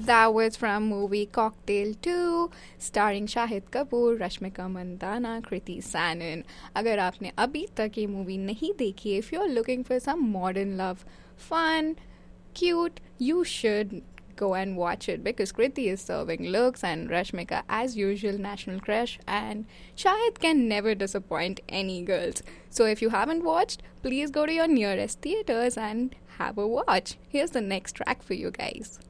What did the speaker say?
That was from movie Cocktail 2, starring Shahid Kapoor, Rashmika Mandanna, Kriti Sanon. अगर आपने अभी तक ये मूवी नहीं देखी, if you're looking for some modern love, fun, cute, you should go and watch it because Kriti is serving looks and Rashmika, as usual, national crush, and Shahid can never disappoint any girls. So if you haven't watched, please go to your nearest theaters and have a watch. Here's the next track for you guys.